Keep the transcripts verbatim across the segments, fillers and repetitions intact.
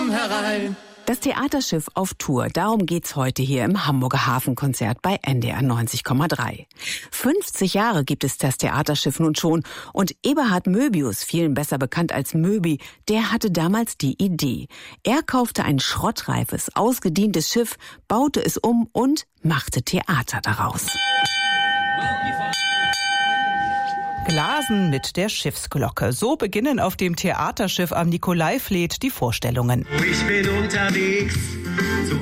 komm herein. Das Theaterschiff auf Tour, darum geht's heute hier im Hamburger Hafenkonzert bei N D R neunzig Komma drei. fünfzig Jahre gibt es das Theaterschiff nun schon und Eberhard Möbius, vielen besser bekannt als Möbi, der hatte damals die Idee. Er kaufte ein schrottreifes, ausgedientes Schiff, baute es um und machte Theater daraus. Glasen mit der Schiffsglocke. So beginnen auf dem Theaterschiff am Nikolaivliet die Vorstellungen. Ich bin unterwegs zu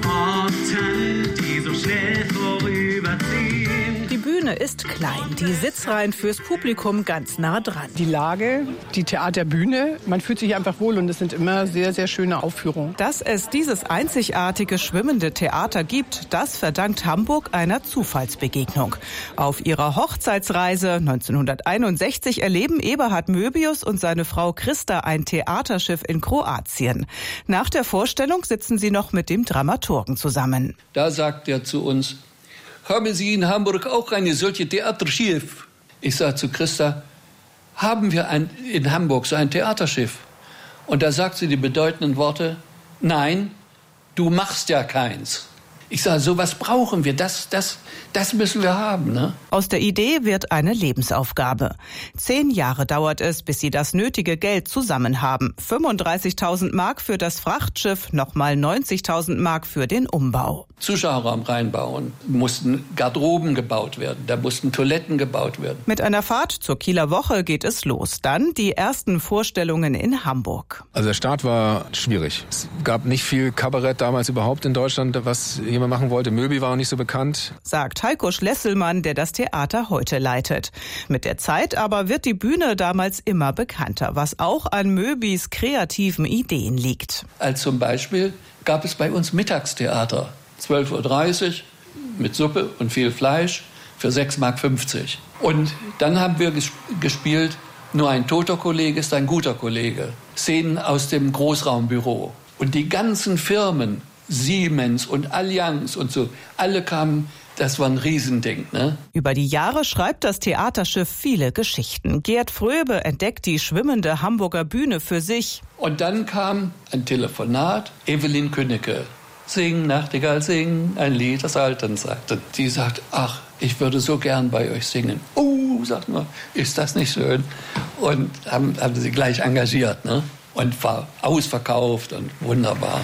Orten, die so schnell vorüberziehen. Die Bühne ist klein, die Sitzreihen fürs Publikum ganz nah dran. Die Lage, die Theaterbühne, man fühlt sich einfach wohl und es sind immer sehr, sehr schöne Aufführungen. Dass es dieses einzigartige schwimmende Theater gibt, das verdankt Hamburg einer Zufallsbegegnung. Auf ihrer Hochzeitsreise neunzehnhunderteinundsechzig erleben Eberhard Möbius und seine Frau Christa ein Theaterschiff in Kroatien. Nach der Vorstellung sitzen sie noch mit dem Dramaturgen zusammen. Da sagt er zu uns: Haben Sie in Hamburg auch eine solche Theaterschiff? Ich sage zu Christa: Haben wir ein, in Hamburg so ein Theaterschiff? Und da sagt sie die bedeutenden Worte: Nein, du machst ja keins. Ich sage, sowas brauchen wir, das, das, das müssen wir haben. Ne? Aus der Idee wird eine Lebensaufgabe. Zehn Jahre dauert es, bis sie das nötige Geld zusammen haben. fünfunddreißigtausend Mark für das Frachtschiff, nochmal neunzigtausend Mark für den Umbau. Zuschauerraum reinbauen, mussten Garderoben gebaut werden, da mussten Toiletten gebaut werden. Mit einer Fahrt zur Kieler Woche geht es los. Dann die ersten Vorstellungen in Hamburg. Also der Start war schwierig. Es gab nicht viel Kabarett damals überhaupt in Deutschland, was jemand machen wollte. Möbi war auch nicht so bekannt. Sagt Heiko Schlesselmann, der das Theater heute leitet. Mit der Zeit aber wird die Bühne damals immer bekannter, was auch an Möbis kreativen Ideen liegt. Als zum Beispiel gab es bei uns Mittagstheater. zwölf Uhr dreißig mit Suppe und viel Fleisch für sechs Mark fünfzig. Und dann haben wir ges- gespielt, nur ein toter Kollege ist ein guter Kollege. Szenen aus dem Großraumbüro. Und die ganzen Firmen, Siemens und Allianz und so, alle kamen. Das war ein Riesending, ne? Über die Jahre schreibt das Theaterschiff viele Geschichten. Gerd Fröbe entdeckt die schwimmende Hamburger Bühne für sich. Und dann kam ein Telefonat, Evelyn Künnecke. Sing, Nachtigall, sing, ein Lied, das Alten sagte. Die sagt, ach, ich würde so gern bei euch singen. Oh, sagt man, ist das nicht schön? Und haben, haben sie gleich engagiert, ne? Und war ausverkauft und wunderbar.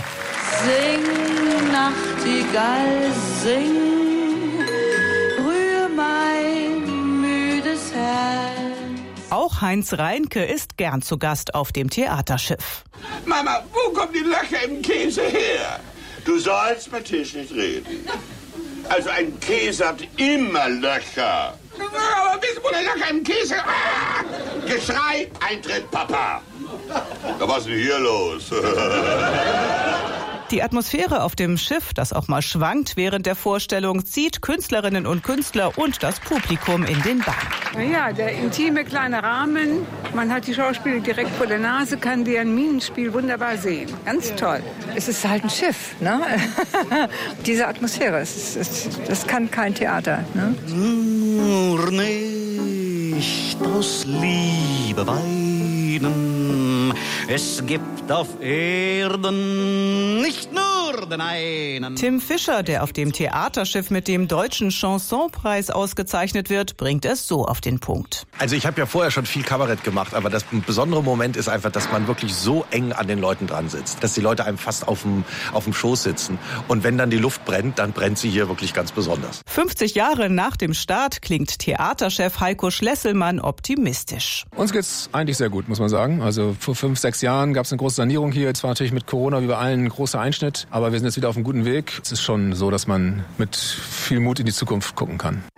Sing, Nachtigall, sing, rühr mein müdes Herz. Auch Heinz Reinke ist gern zu Gast auf dem Theaterschiff. Mama, wo kommen die Löcher im Käse her? Du sollst mit Tisch nicht reden. Also ein Käse hat immer Löcher. Aber wie wohl Löcher im Käse? Ah! Geschrei, Eintritt, Papa. Da was ist denn hier los? Die Atmosphäre auf dem Schiff, das auch mal schwankt während der Vorstellung, zieht Künstlerinnen und Künstler und das Publikum in den Bann. Ja, der intime kleine Rahmen. Man hat die Schauspieler direkt vor der Nase, kann deren Minenspiel wunderbar sehen. Ganz toll. Es ist halt ein Schiff, ne? Diese Atmosphäre, es ist, das kann kein Theater, ne? Nur nicht aus Liebe weinen. Es gibt auf Erden nicht nur den einen. Tim Fischer, der auf dem Theaterschiff mit dem Deutschen Chansonpreis ausgezeichnet wird, bringt es so auf den Punkt. Also ich habe ja vorher schon viel Kabarett gemacht, aber das besondere Moment ist einfach, dass man wirklich so eng an den Leuten dran sitzt, dass die Leute einem fast auf dem, auf dem Schoß sitzen. Und wenn dann die Luft brennt, dann brennt sie hier wirklich ganz besonders. fünfzig Jahre nach dem Start klingt Theaterchef Heiko Schlesselmann optimistisch. Uns geht's eigentlich sehr gut, muss man sagen. Also vor fünf, sechs Jahren gab es eine große Sanierung hier. Jetzt war natürlich mit Corona wie bei allen ein großer Einschnitt. Aber wir sind jetzt wieder auf einem guten Weg. Es ist schon so, dass man mit viel Mut in die Zukunft gucken kann.